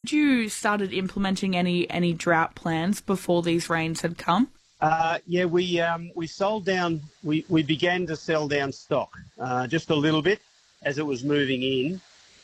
You started implementing any drought plans before these rains had come? We sold down. We began to sell down stock just a little bit as it was moving in,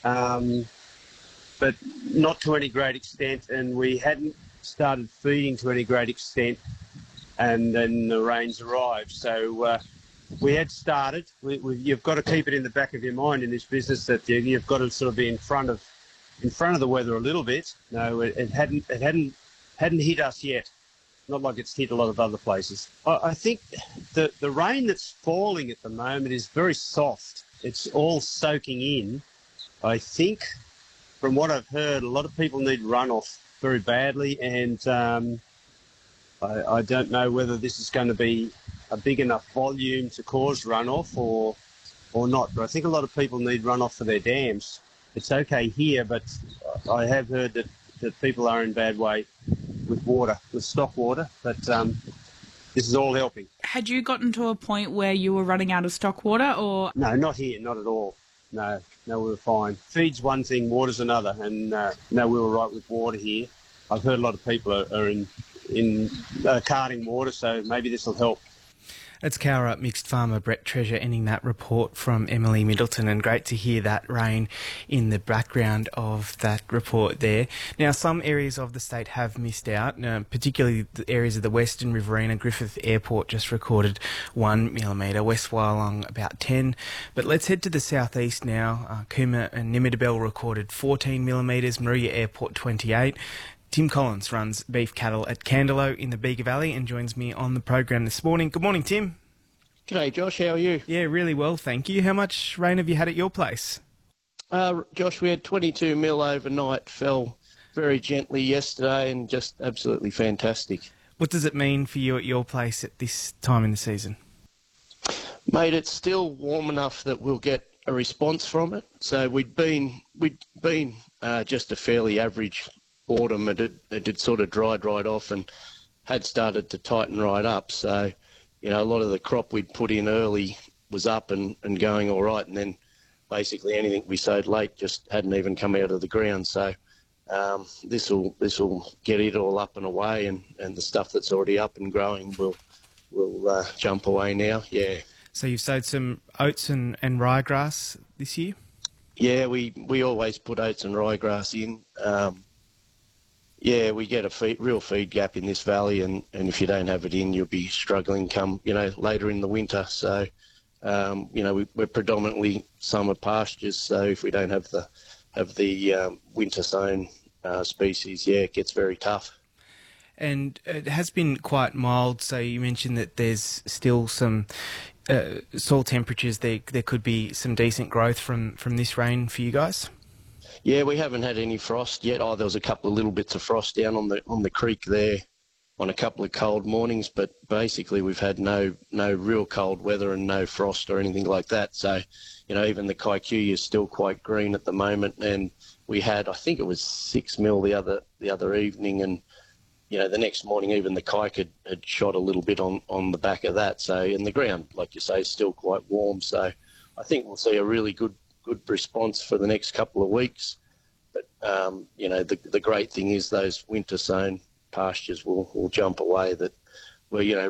but not to any great extent. And we hadn't started feeding to any great extent, and then the rains arrived. So we had started. You've got to keep it in the back of your mind in this business that you've got to sort of be in front of the weather a little bit. No, it hadn't hit us yet. Not like it's hit a lot of other places. I think the rain that's falling at the moment is very soft. It's all soaking in. I think, from what I've heard, a lot of people need runoff very badly, and I don't know whether this is going to be a big enough volume to cause runoff or not. But I think a lot of people need runoff for their dams. It's okay here, but I have heard that people are in bad way with stock water, but this is all helping. Had you gotten to a point where you were running out of stock water, or...? No, not here, not at all. No, we were fine. Feed's one thing, water's another, and no, we were right with water here. I've heard a lot of people are in carting water, so maybe this will help. That's Cowra mixed farmer Brett Treasure ending that report from Emily Middleton, and great to hear that rain in the background of that report there. Now, some areas of the state have missed out, particularly the areas of the Western Riverina. Griffith Airport just recorded 1 millimetre, West Wyalong about 10. But let's head to the southeast now. Cooma and Nimidabel recorded 14 millimetres, Maruya Airport 28. Tim Collins runs beef cattle at Candelo in the Bega Valley and joins me on the program this morning. Good morning, Tim. G'day, Josh. How are you? Yeah, really well, thank you. How much rain have you had at your place? Josh, we had 22 mil overnight, fell very gently yesterday and just absolutely fantastic. What does it mean for you at your place at this time in the season? Mate, it's still warm enough that we'll get a response from it. So we'd been just a fairly average autumn. It had sort of dried right off and had started to tighten right up. So, a lot of the crop we'd put in early was up and going all right. And then basically anything we sowed late just hadn't even come out of the ground. So this will get it all up and away, and the stuff that's already up and growing will jump away now. Yeah. So you've sowed some oats and ryegrass this year? Yeah, we always put oats and ryegrass in. Yeah, we get a real feed gap in this valley, and if you don't have it in, you'll be struggling come, later in the winter. So, we're predominantly summer pastures. So if we don't have the winter sown species, it gets very tough. And it has been quite mild. So you mentioned that there's still some soil temperatures. There could be some decent growth from this rain for you guys. Yeah, we haven't had any frost yet. There was a couple of little bits of frost down on the creek there on a couple of cold mornings, but basically we've had no real cold weather and no frost or anything like that. So, even the Kikuyu is still quite green at the moment, and we had, I think it was 6 mil the other evening, and the next morning even the kike had shot a little bit on the back of that. So, and the ground, like you say, is still quite warm. So I think we'll see a really good response for the next couple of weeks. But, the great thing is those winter sown pastures will jump away that were,